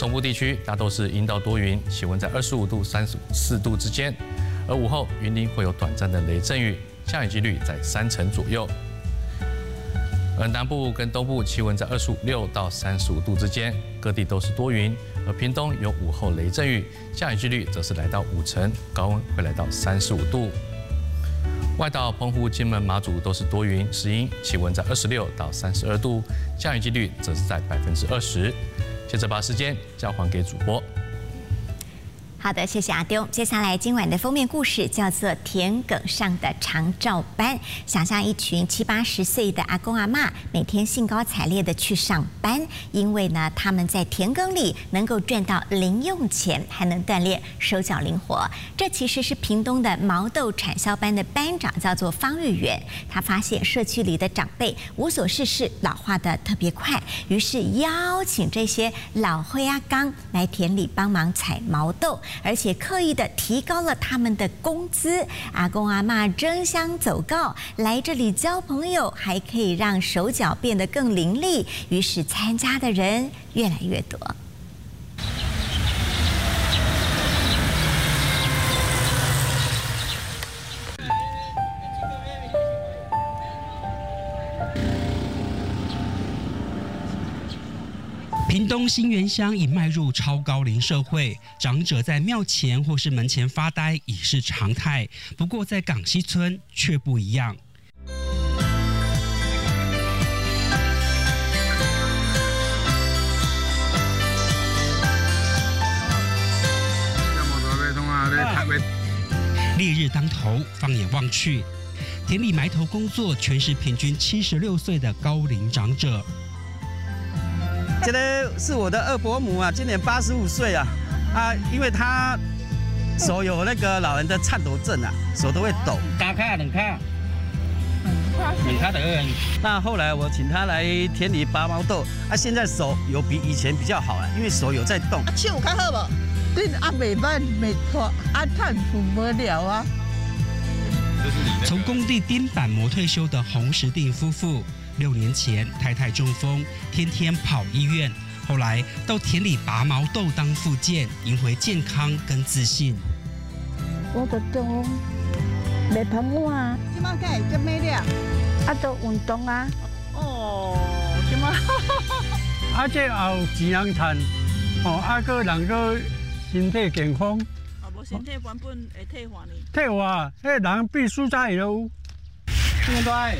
中部地区大都是阴到多云，气温在25度、34度之间，而午后云林会有短暂的雷阵雨，降雨几率在30%左右。而南部跟东部气温在26到35度之间，各地都是多云，而屏东有午后雷阵雨，降雨几率则是来到50%，高温会来到35度。外岛澎湖、金门、马祖都是多云时阴，气温在26到32度，降雨几率则是在20%。接着把时间交还给主播。 好的，谢谢阿丢。接下来今晚的封面故事叫做《田埂上的长照班》。想象一群70、80岁的阿公阿嬷，每天兴高采烈的去上班，因为呢，他们在田埂里能够赚到零用钱，还能锻炼手脚灵活。这其实是屏东的毛豆产销班的班长，叫做方玉元。他发现社区里的长辈无所事事，老化的特别快，于是邀请这些老灰阿刚来田里帮忙采毛豆。而且刻意的提高了他们的工资，阿公阿嬷争相走告，来这里交朋友，还可以让手脚变得更伶俐，于是参加的人越来越多。 屏东新园乡已迈入超高龄社会，长者在庙前或是门前发呆已是常态。不过在港西村却不一样。烈日当头，放眼望去，田里埋头工作全是平均76岁的高龄长者。 这个是我的二伯母啊，今年85岁啊，因为她手有那个老人的颤抖症啊，手都会抖。 两卡的人。 那后来我请她来田里拔毛豆，现在手有比以前比较好了，因为手有在动。 手有较好无？对袂歹袂错，赚付无了啊。 从工地钉板磨退休的洪石定夫妇。6年前，太太中风，天天跑医院。后来到田里拔毛豆当复健，赢回健康跟自信。 我就中袂胖啊，即马该做咩了？做运动啊。哦，即马。 这有钱通赚，个人个身体健康。 无身体原本会退化呢。 退化，迄人必须在有。 现在。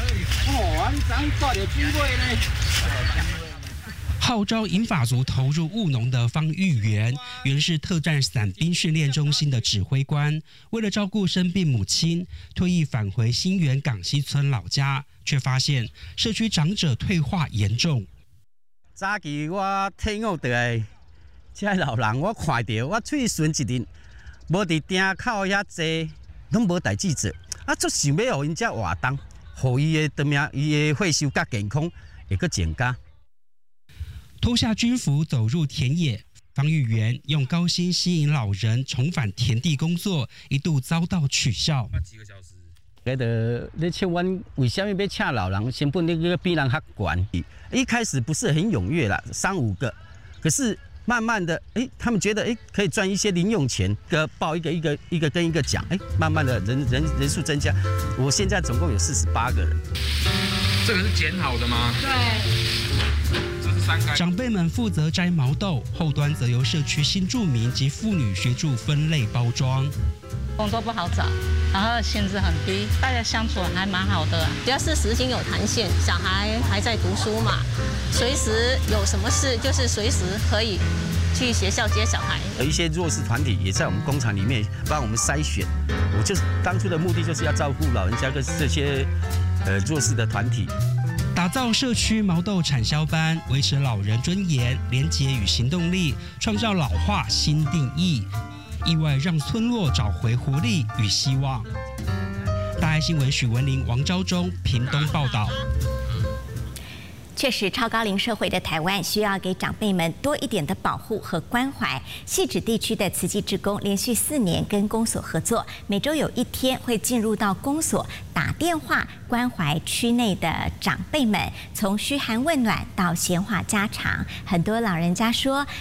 号召银发族投入务农的方玉元，原是特战伞兵训练中心的指挥官。为了照顾生病母亲，特意返回新园港西村老家，却发现社区长者退化严重。 早期我退伍回来，这老人我看到，我出去巡一日，无伫店口遐坐，拢无代志做，足想要互因遮活动。互伊的得命，伊的退休甲健康会阁增加。 脱下军服走入田野，方玉元用高薪吸引老人重返田地工作，一度遭到取笑。 几个小时。你请阮为什么要请老人？成本那个比人较悬。一开始不是很踊跃啦，3、5个，可是慢慢的，他们觉得可以赚一些零用钱，报一个跟一个奖，慢慢的人数增加。我现在总共有48个人。 这个是剪好的吗？ 对。 这是3开。 长辈们负责摘毛豆，后端则由社区新住民及妇女协助分类包装。 工作不好找，然后薪资很低，大家相处还蛮好的。 主要是时薪有弹性，小孩还在读书嘛，随时有什么事就是随时可以去学校接小孩。 有一些弱势团体也在我们工厂里面帮我们筛选。我就是当初的目的就是要照顾老人家跟这些弱势的团体。 打造社区毛豆产销班，维持老人尊严、廉洁与行动力，创造老化新定义。意外让村落找回活力与希望。大爱新闻许文玲、王昭忠屏东报道。 确实，超高龄社会的台湾需要给长辈们多一点的保护和关怀。汐止地区的慈济志工连续4年跟公所合作，每周有1天会进入到公所打电话关怀区内的长辈们，从嘘寒问暖到闲话家常。很多老人家说，